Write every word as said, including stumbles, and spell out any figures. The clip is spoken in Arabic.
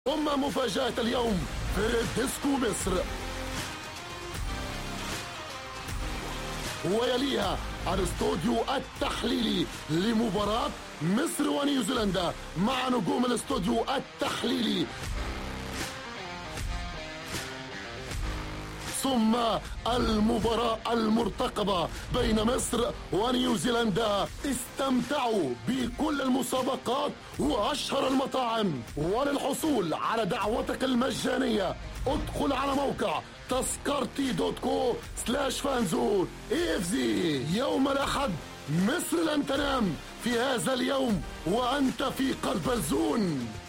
ثم مفاجأة اليوم فريد ديسكو مصر، ويليها الاستوديو التحليلي لمباراة مصر ونيوزيلندا مع نجوم الاستوديو التحليلي، ثم المباراة المرتقبة بين مصر ونيوزيلندا. استمتعوا بكل المسابقات وأشهر المطاعم، وللحصول على دعوتك المجانية ادخل على موقع تذكرتي دوت كو سلاش فانزون اي اف زي. يوم الأحد مصر لن تنام في هذا اليوم وأنت في قلب الزون.